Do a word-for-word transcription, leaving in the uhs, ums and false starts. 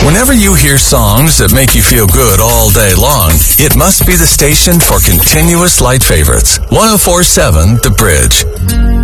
Whenever you hear songs that make you feel good all day long, it must be the station for continuous light favorites. one oh four point seven The Bridge.